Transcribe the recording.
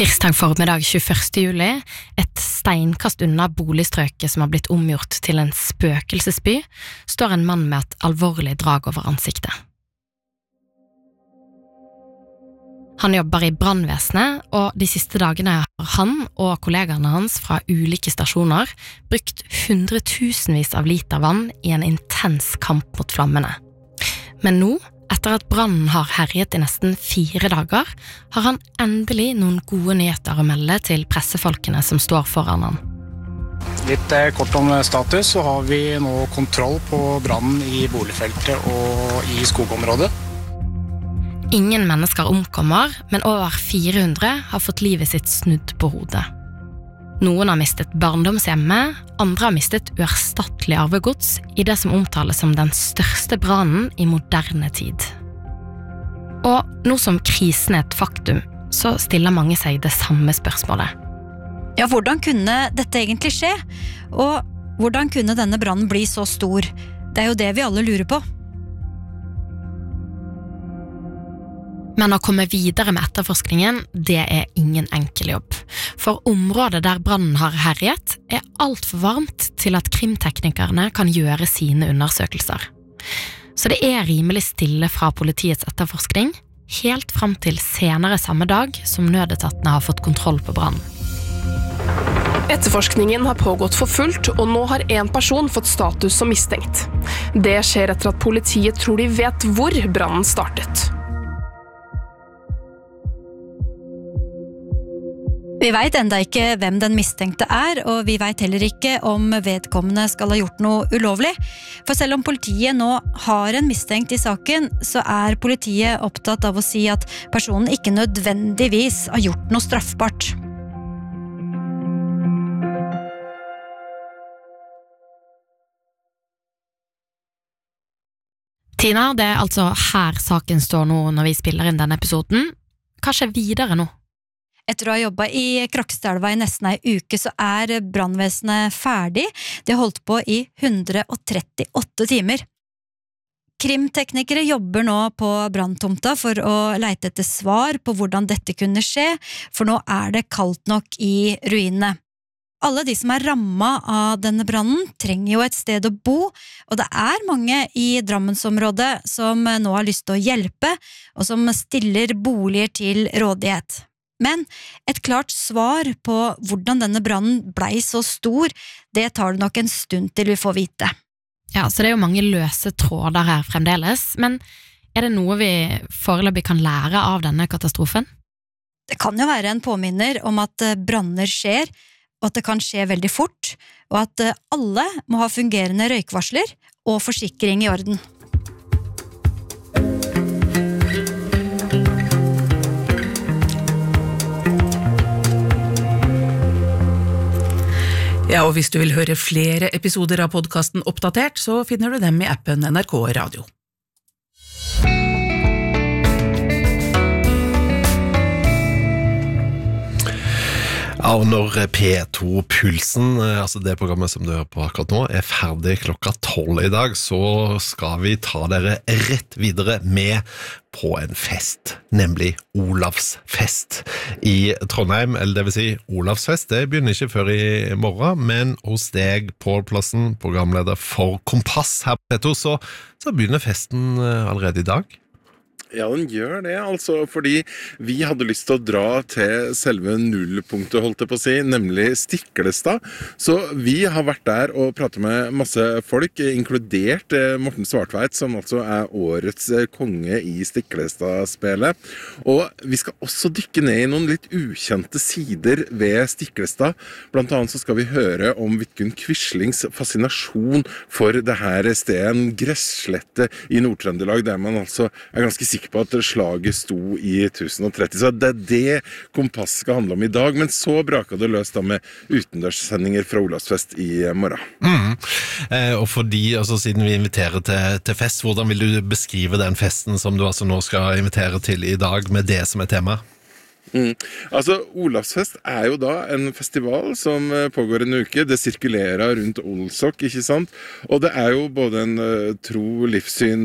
Tirsdag formiddag 21. juli, et steinkast unna boligstrøket som har blitt omgjort til en spøkelsesby, står en mann med et alvorlig drag over ansiktet. Han jobber i brandvesenet, og de siste dagene har han og kollegaene hans fra ulike stasjoner brukt hundretusenvis av liter vann i en intens kamp mot flammene. Men nå, etter at brannen har herjet i nesten 4 dager, har han endelig noen gode nyheter å melde til pressefolkene som står foran han. Litt kort om status, så har vi nå kontroll på brannen i boligfeltet og i skogområdet. Ingen mennesker omkommer, men over 400 har fått livet sitt snudd på hodet. Noen har mistet barndomshjemmet, andre har mistet uerstattelig arvegods i det som omtales som den største brannen i moderne tid. Og nå som krisen er et faktum, så stiller mange seg det samme spørsmålet. Ja, hvordan kunne dette egentlig skje? Og hvordan kunne denne brannen bli så stor? Det er jo det vi alle lurer på. Men å komme videre med etterforskningen, det er ingen enkel jobb. For området der brannen har herjet er alt for varmt til at krimteknikerne kan gjøre sine undersøkelser. Så det er rimelig stille fra politiets etterforskning, helt frem til senere samme dag som nødetatene har fått kontroll på brannen. Etterforskningen har pågått for fullt, og nå har en person fått status som mistenkt. Det skjer etter at politiet tror de vet hvor brannen startet. Vi vet enda ikke hvem den mistenkte er, og vi vet heller ikke om vedkommende skal ha gjort noe ulovlig. For selv om politiet nå har en mistenkt i saken, så er politiet opptatt av å si at personen ikke nødvendigvis har gjort noe straffbart. Tina, det er altså her saken står nå når vi spiller inn denne episoden. Hva skjer videre nå? Etter å ha jobbet i Krokstadelva i nesten en uke, så er brandvesenet ferdig. De har holdt på i 138 timer. Krimteknikere jobber nå på branntomta for å leite etter svar på hvordan dette kunne skje, for nå er det kaldt nok i ruinene. Alle de som er rammet av denne brannen trenger jo et sted å bo, og det er mange i Drammensområdet som nå har lyst til å hjelpe, og som stiller boliger til rådighet. Men et klart svar på hvordan denne brannen ble så stor, det tar det nok en stund til vi får vite. Ja, så det er jo mange løse tråder her fremdeles, men er det noe vi foreløpig kan lære av denne katastrofen? Det kan jo være en påminner om at branner skjer, og at det kan skje veldig fort, og at alle må ha fungerende røykvarsler og forsikring i orden. Ja, og hvis du vil høre flere episoder av podcasten Oppdatert, så finner du dem i appen NRK Radio. Ja, og når P2-pulsen, altså det programmet som du hører på akkurat nå, er ferdig klokka 12 i dag, så skal vi ta dere rett videre med på en fest, nemlig Olavsfest i Trondheim, eller det vil si Olavsfest. Det begynner ikke før i morgen, men hos deg, Pål Plassen, programleder for Kompass her på P2, så begynner festen allerede i dag. Ja, den gjør det, altså, fordi vi hadde lyst til å dra til selve nullpunktet, holdt jeg på å si, nemlig Stiklestad. Så vi har vært der og pratet med masse folk, inkludert Morten Svartveit, som altså er årets konge i Stiklestad-spelet. Og vi skal også dykke ned i noen litt ukjente sider ved Stiklestad. Blant annet så skal vi høre om Vidkun Quislings fascinasjon for det her stedet, en gresslette i Nord-Trøndelag, der man altså er ganske sikker på at slaget sto i 1030. Så det er det Kompass skal handle om i dag, men så braket det løs da med utendørssendinger fra Olavsfest i morgen. Og fordi, altså, siden vi inviterer til fest, hvordan vil du beskrive den festen som du altså nå skal invitere til i dag med det som er tema? Altså, Olavsfest er jo da en festival som pågår en uke. Det sirkulerer rundt Olsok, ikke sant? Og det er jo både en tro, livssyn,